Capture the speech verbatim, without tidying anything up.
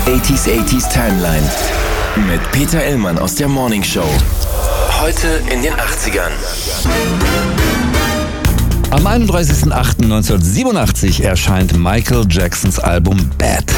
achtziger achtziger Timeline mit Peter Illmann aus der Morning Show. Heute in den achtzigern. Am einunddreißigsten achten neunzehnhundertsiebenundachtzig erscheint Michael Jacksons Album Bad.